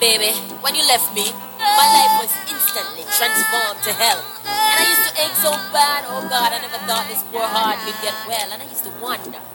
Baby, when you left me, my life was instantly transformed to hell. And I used to ache so bad, oh God, I never thought this poor heart could get well. And I used to wonder,